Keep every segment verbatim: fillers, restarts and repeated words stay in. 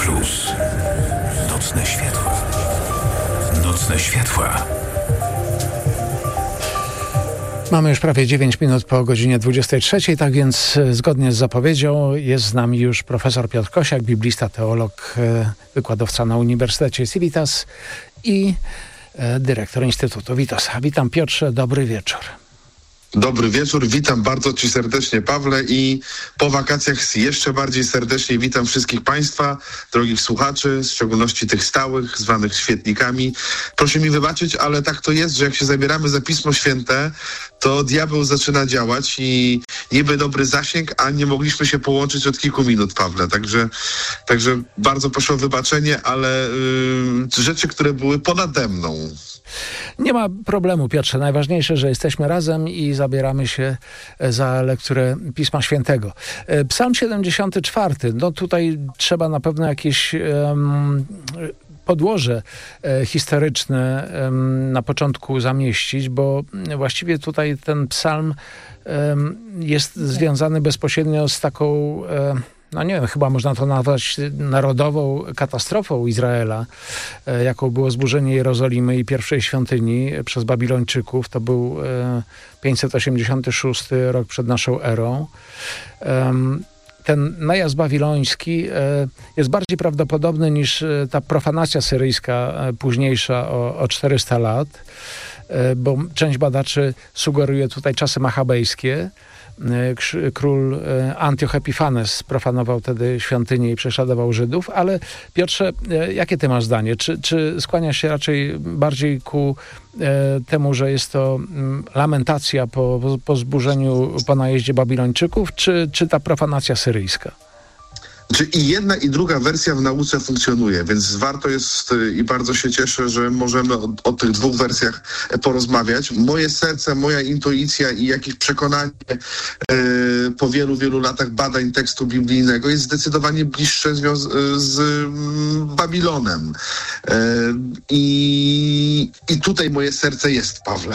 Plus. Nocne światła. Nocne światła. Mamy już prawie dziewięć minut po godzinie dwudziestej trzeciej, tak więc zgodnie z zapowiedzią jest z nami już profesor Piotr Kosiak, biblista, teolog, wykładowca na Uniwersytecie Civitas i dyrektor Instytutu Witosa. Witam, Piotrze, dobry wieczór. Dobry wieczór, witam bardzo Ci serdecznie, Pawle, i po wakacjach jeszcze bardziej serdecznie witam wszystkich Państwa, drogich słuchaczy, w szczególności tych stałych, zwanych świetnikami. Proszę mi wybaczyć, ale tak to jest, że jak się zabieramy za Pismo Święte, to diabeł zaczyna działać i niby dobry zasięg, a nie mogliśmy się połączyć od kilku minut, Pawle. Także, także bardzo proszę o wybaczenie, ale yy, rzeczy, które były ponade mną. Nie ma problemu, Piotrze. Najważniejsze, że jesteśmy razem i zabieramy się za lekturę Pisma Świętego. Psalm siedemdziesiąty czwarty. No tutaj trzeba na pewno jakieś um, podłoże e, historyczne um, na początku zamieścić, bo właściwie tutaj ten psalm um, jest związany bezpośrednio z taką... E, no nie wiem, chyba można to nazwać narodową katastrofą Izraela, e, jaką było zburzenie Jerozolimy i pierwszej świątyni przez Babilończyków. To był e, pięćset osiemdziesiąty szósty rok przed naszą erą. E, ten najazd babiloński e, jest bardziej prawdopodobny niż e, ta profanacja syryjska e, późniejsza o, o czterysta lat, e, bo część badaczy sugeruje tutaj czasy machabejskie. Król Antioch Epifanes profanował wtedy świątynię i prześladował Żydów, ale Piotrze, jakie ty masz zdanie? Czy, czy skłaniasz się raczej bardziej ku e, temu, że jest to lamentacja po, po zburzeniu, po najeździe Babilończyków, czy, czy ta profanacja syryjska? Czy i jedna, i druga wersja w nauce funkcjonuje, więc warto jest i bardzo się cieszę, że możemy o, o tych dwóch wersjach porozmawiać. Moje serce, moja intuicja i jakieś przekonanie e, po wielu, wielu latach badań tekstu biblijnego jest zdecydowanie bliższe związ- z mm, Babilonem. E, i, I tutaj moje serce jest, Pawle.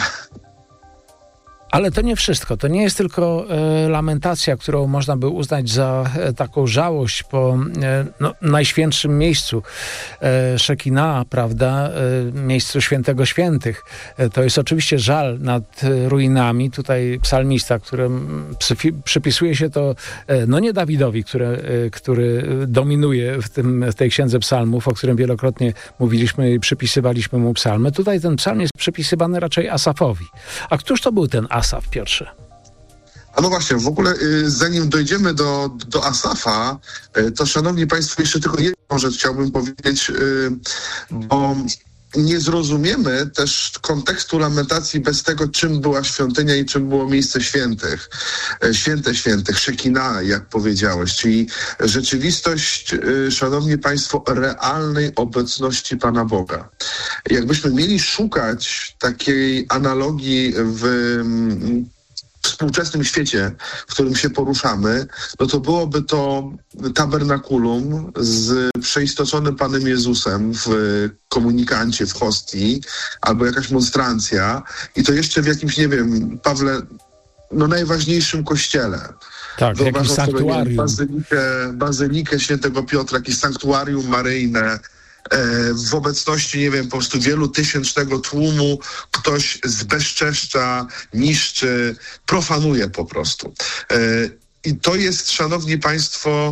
Ale to nie wszystko. To nie jest tylko e, lamentacja, którą można by uznać za e, taką żałość po e, no, najświętszym miejscu e, Szekina, prawda, e, miejscu Świętego Świętych. E, to jest oczywiście żal nad e, ruinami. Tutaj psalmista, którym psyfi, przypisuje się to e, no nie Dawidowi, który, e, który dominuje w, tym, w tej księdze psalmów, o którym wielokrotnie mówiliśmy i przypisywaliśmy mu psalmy. Tutaj ten psalm jest przypisywany raczej Asafowi. A któż to był ten Asaf, Piotrze? A no właśnie, w ogóle y, zanim dojdziemy do, do Asafa, y, to szanowni Państwo, jeszcze tylko jedną rzecz chciałbym powiedzieć, y, bo nie zrozumiemy też kontekstu lamentacji bez tego, czym była świątynia i czym było miejsce świętych. Y, święte świętych, Szekina, jak powiedziałeś, czyli rzeczywistość, y, szanowni Państwo, realnej obecności Pana Boga. Jakbyśmy mieli szukać takiej analogii w współczesnym świecie, w którym się poruszamy, no to byłoby to tabernakulum z przeistoczonym Panem Jezusem w komunikancie, w hostii, albo jakaś monstrancja i to jeszcze w jakimś, nie wiem, Pawle, no najważniejszym kościele. Tak, w jakimś sanktuarium. Sobie, bazylikę, bazylikę Świętego Piotra, jakieś sanktuarium maryjne, w obecności, nie wiem, po prostu wielu tysięcznego tłumu ktoś zbezczeszcza, niszczy, profanuje po prostu. I to jest, szanowni Państwo,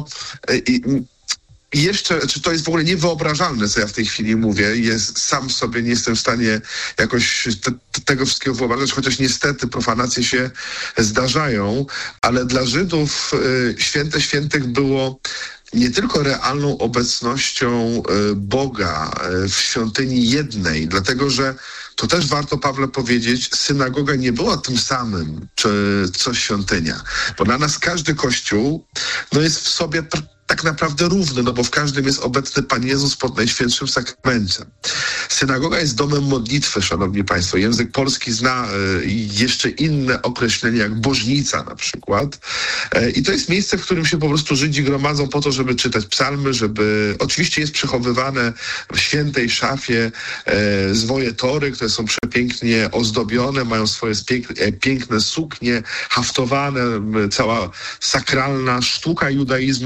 i jeszcze, czy to jest w ogóle niewyobrażalne, co ja w tej chwili mówię. Jest, sam sobie nie jestem w stanie jakoś te, tego wszystkiego wyobrażać, chociaż niestety profanacje się zdarzają, ale dla Żydów y, święte świętych było nie tylko realną obecnością Boga w świątyni jednej, dlatego że to też warto, Pawle, powiedzieć, synagoga nie była tym samym, czy, co świątynia. Bo dla nas każdy kościół no jest w sobie tak naprawdę równy, no bo w każdym jest obecny Pan Jezus pod Najświętszym Sakramencie. Synagoga jest domem modlitwy, szanowni Państwo. Język polski zna y, jeszcze inne określenia, jak bożnica na przykład. Y, I to jest miejsce, w którym się po prostu Żydzi gromadzą po to, żeby czytać psalmy, żeby... Oczywiście jest przechowywane w świętej szafie y, zwoje tory, które są przepięknie ozdobione, mają swoje piękne, piękne suknie, haftowane. Cała sakralna sztuka judaizmu się w tym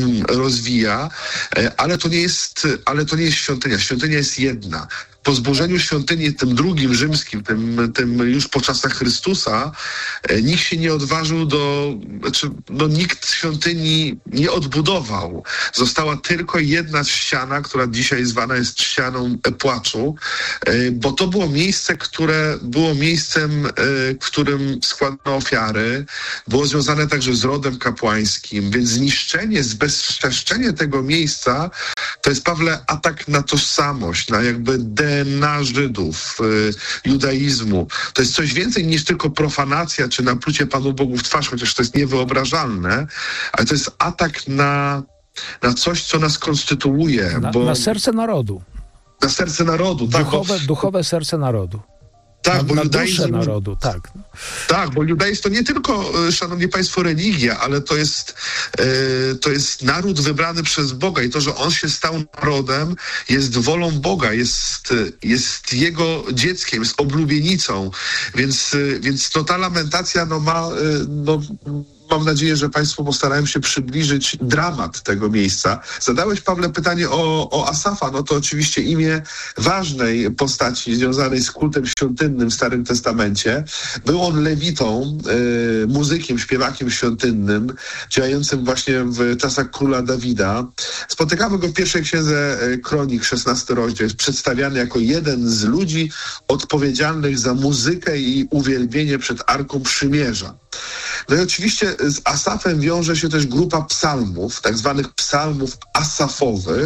tym rozwija, ale to nie jest, ale to nie jest świątynia. Świątynia jest jedna. Po zburzeniu świątyni, tym drugim rzymskim, tym, tym już po czasach Chrystusa, e, nikt się nie odważył do, znaczy, no nikt świątyni nie odbudował. Została tylko jedna ściana, która dzisiaj zwana jest ścianą płaczu, e, bo to było miejsce, które było miejscem, e, w którym składano ofiary, było związane także z rodem kapłańskim, więc zniszczenie, zbezczeszczenie tego miejsca to jest, Pawle, atak na tożsamość, na jakby D N A Żydów, y, judaizmu. To jest coś więcej niż tylko profanacja, czy naplucie Panu Bogu w twarz, chociaż to jest niewyobrażalne, ale to jest atak na, na coś, co nas konstytuuje. Na, bo, na serce narodu. Na serce narodu. Tak, Duchowe, bo, duchowe serce narodu. tak, na, bo na judaizm, duszę narodu, tak. Tak, bo judaizm to nie tylko, szanowni państwo, religia, ale to jest, e, to jest naród wybrany przez Boga i to, że on się stał narodem, jest wolą Boga, jest, jest jego dzieckiem, jest oblubienicą, więc, więc no, ta lamentacja no, ma... No, mam nadzieję, że państwo postarają się przybliżyć dramat tego miejsca. Zadałeś, Pawle, pytanie o, o Asafa. No to oczywiście imię ważnej postaci związanej z kultem świątynnym w Starym Testamencie. Był on lewitą, y, muzykiem, śpiewakiem świątynnym, działającym właśnie w czasach króla Dawida. Spotykamy go w pierwszej księdze Kronik, szesnasty rozdział. Jest przedstawiany jako jeden z ludzi odpowiedzialnych za muzykę i uwielbienie przed Arką Przymierza. No i oczywiście z Asafem wiąże się też grupa psalmów, tak zwanych psalmów asafowych,